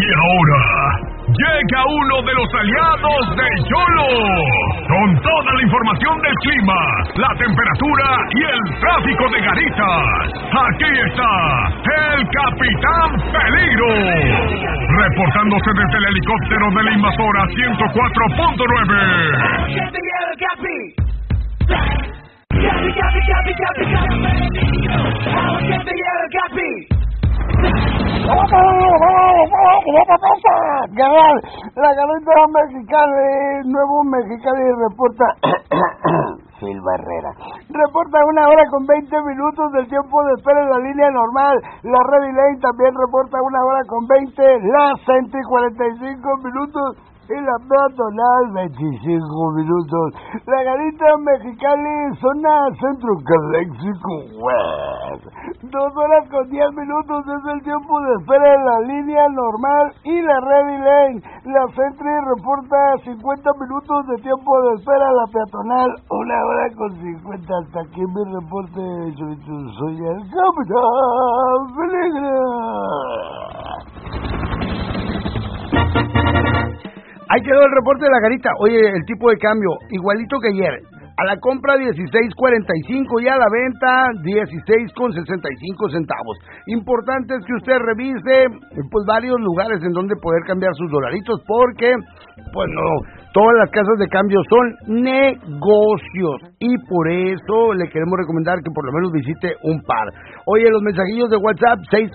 Y ahora llega uno de los aliados de YOLO, con toda la información del clima, la temperatura y el tráfico de Garitas. Aquí está el Capitán Peligro, reportándose desde el helicóptero de la invasora 104.9. La Garita Mexicali, Nuevo Mexicali reporta. Silva Herrera reporta 1 hora con 20 minutos del tiempo de espera en la línea normal. La Ready Lane también reporta 1 hora con 20, la Senti 45 minutos y la peatonal 25 minutos. La Garita Mexicali, zona Centro Caléxico West, 2 horas con 10 minutos es el tiempo de espera en la línea normal y la Ready Lane. La Sentry reporta 50 minutos de tiempo de espera, la peatonal 1 hora con 50. Hasta aquí mi reporte. Soy el Capitán Peligro. Ahí quedó el reporte de la Garita. Oye, el tipo de cambio, igualito que ayer. A la compra 16.45 y a la venta 16.65 centavos. Importante es que usted revise pues varios lugares en donde poder cambiar sus dolaritos, porque pues no, todas las casas de cambio son negocios y por eso le queremos recomendar que por lo menos visite un par. Oye, los mensajillos de WhatsApp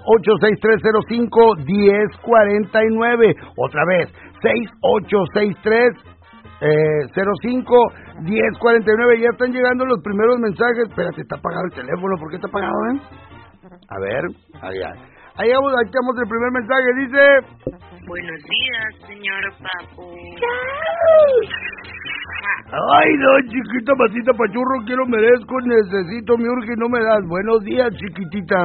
6863051049. Otra vez 6863051049. Ya están llegando los primeros mensajes. Espérate, está apagado el teléfono. ¿Por qué está apagado, A ver, ahí estamos el primer mensaje. Dice: buenos días, señor Papu. Ay, no, chiquita, masita pachurro, quiero, merezco, necesito, me urge y no me das. Buenos días, chiquitita.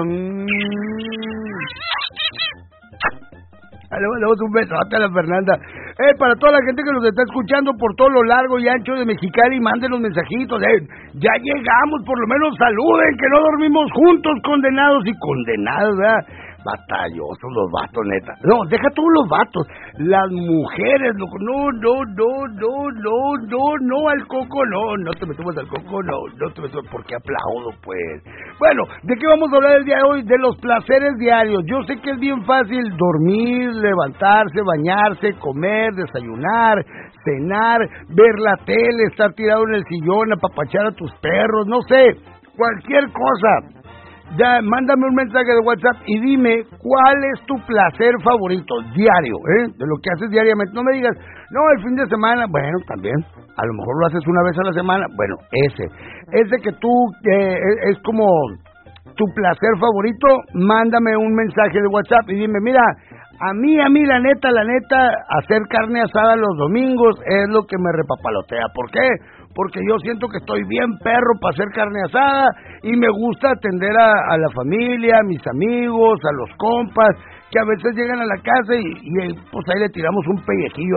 Le damos un beso a la Fernanda. Para toda la gente que nos está escuchando por todo lo largo y ancho de Mexicali, manden los mensajitos. Ya llegamos, por lo menos saluden, que no dormimos juntos, condenados y condenadas, ¿verdad? Batallosos los vatos, neta. No, deja todos los vatos. Las mujeres, loco. No, al coco, no te metas al coco, no te metas, porque aplaudo, pues. Bueno, ¿de qué vamos a hablar el día de hoy? De los placeres diarios. Yo sé que es bien fácil dormir, levantarse, bañarse, comer, desayunar, cenar, ver la tele, estar tirado en el sillón, apapachar a tus perros, no sé, cualquier cosa. Ya, mándame un mensaje de WhatsApp y dime cuál es tu placer favorito diario, de lo que haces diariamente. No me digas, no, el fin de semana, bueno, también, a lo mejor lo haces una vez a la semana. Bueno, ese que tú, es como tu placer favorito, mándame un mensaje de WhatsApp y dime, mira, a mí, la neta, hacer carne asada los domingos es lo que me repapalotea. ¿Por qué? Porque yo siento que estoy bien perro para hacer carne asada y me gusta atender a la familia, a mis amigos, a los compas, que a veces llegan a la casa y pues ahí le tiramos un pellejillo